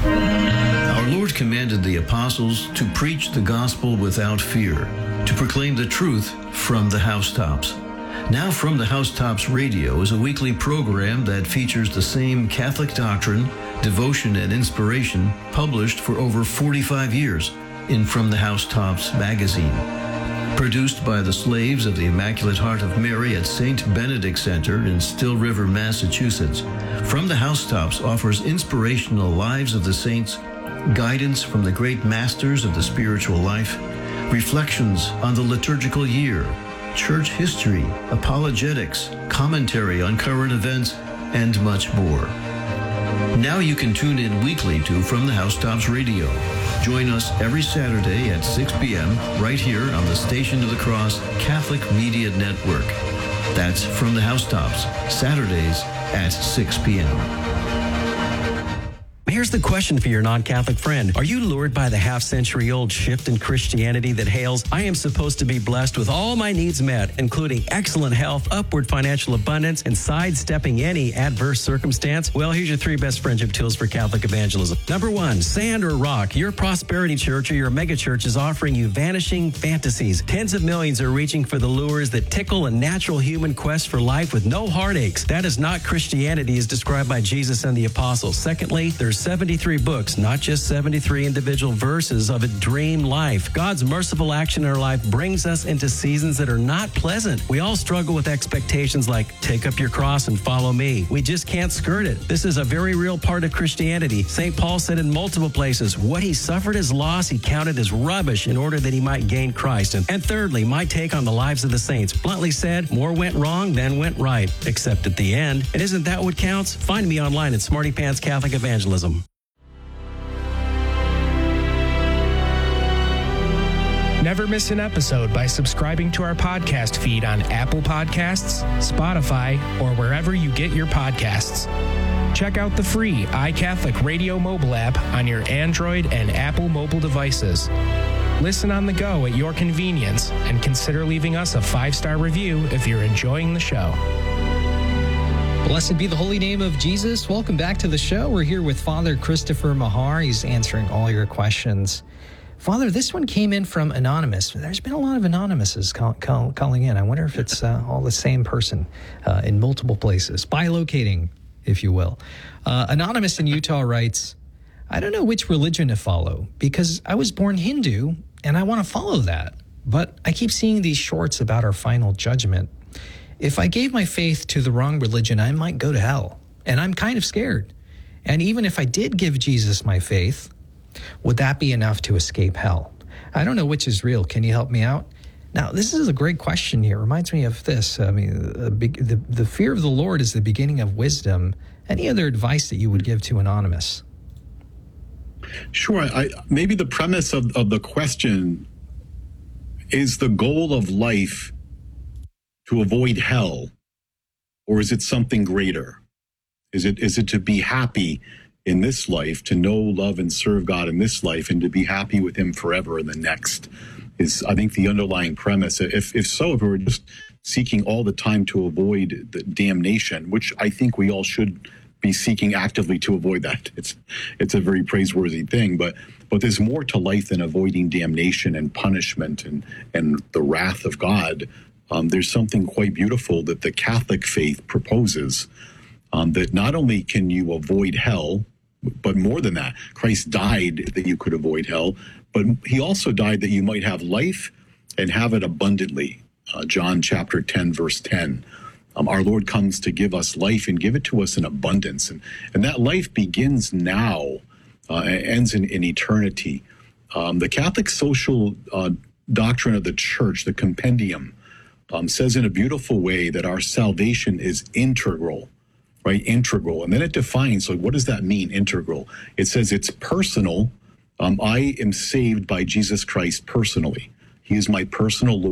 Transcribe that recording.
Our Lord commanded the apostles to preach the gospel without fear, to proclaim the truth from the housetops. Now From the Housetops Radio is a weekly program that features the same Catholic doctrine, devotion, and inspiration published for over 45 years in From the Housetops magazine. Produced by the Slaves of the Immaculate Heart of Mary at St. Benedict Center in Still River, Massachusetts, From the Housetops offers inspirational lives of the saints, guidance from the great masters of the spiritual life, reflections on the liturgical year, church history, apologetics, commentary on current events, and much more. Now you can tune in weekly to From the Housetops Radio. Join us every Saturday at 6 p.m. right here on the Station of the Cross Catholic Media Network. That's From the Housetops, Saturdays at 6 p.m. Here's the question for your non-Catholic friend. Are you lured by the half-century-old shift in Christianity that hails, I am supposed to be blessed with all my needs met, including excellent health, upward financial abundance, and sidestepping any adverse circumstance? Well, here's your 3 best friendship tools for Catholic evangelism. Number 1, sand or rock. Your prosperity church or your megachurch is offering you vanishing fantasies. Tens of millions are reaching for the lures that tickle a natural human quest for life with no heartaches. That is not Christianity as described by Jesus and the apostles. Secondly, there's 73 books, not just 73 individual verses of a dream life. God's merciful action in our life brings us into seasons that are not pleasant. We all struggle with expectations like, take up your cross and follow me. We just can't skirt it. This is a very real part of Christianity. St. Paul said in multiple places, what he suffered as loss, he counted as rubbish in order that he might gain Christ. And thirdly, my take on the lives of the saints. Bluntly said, more went wrong than went right, except at the end. And isn't that what counts? Find me online at Smarty Pants Catholic Evangelism. Never miss an episode by subscribing to our podcast feed on Apple Podcasts, Spotify, or wherever you get your podcasts. Check out the free iCatholic Radio mobile app on your Android and Apple mobile devices. Listen on the go at your convenience and consider leaving us a 5-star review if you're enjoying the show. Blessed be the holy name of Jesus. Welcome back to the show. We're here with Father Christopher Mahar. He's answering all your questions. Father, this one came in from Anonymous. There's been a lot of Anonymouses calling in. I wonder if it's all the same person in multiple places. Bilocating, if you will. Anonymous in Utah writes, I don't know which religion to follow because I was born Hindu and I want to follow that. But I keep seeing these shorts about our final judgment. If I gave my faith to the wrong religion, I might go to hell. And I'm kind of scared. And even if I did give Jesus my faith, would that be enough to escape hell? I don't know which is real. Can you help me out? Now, this is a great question here. It reminds me of this. I mean, the fear of the Lord is the beginning of wisdom. Any other advice that you would give to Anonymous? Sure. Maybe the premise of the question is the goal of life to avoid hell, or is it something greater? Is it to be happy in this life, to know, love, and serve God in this life, and to be happy with Him forever in the next? Is, I think, the underlying premise. If we're just seeking all the time to avoid the damnation, which I think we all should be seeking actively to avoid that. It's a very praiseworthy thing, but there's more to life than avoiding damnation and punishment and the wrath of God. There's something quite beautiful that the Catholic faith proposes, that not only can you avoid hell, but more than that, Christ died that you could avoid hell, but He also died that you might have life and have it abundantly. John chapter 10, verse 10. Our Lord comes to give us life and give it to us in abundance. And that life begins now, ends in eternity. The Catholic social doctrine of the Church, the compendium, says in a beautiful way that our salvation is integral. Right, integral. And then it defines, so what does that mean, integral? It says it's personal. I am saved by Jesus Christ personally. He is my personal Lord.